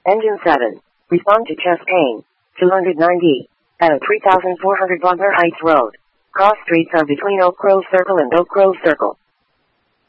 Engine 7. Respond to chest pain. 290. At 3400 Wagner Heights Road. Cross streets are between Oak Grove Circle and Oak Grove Circle.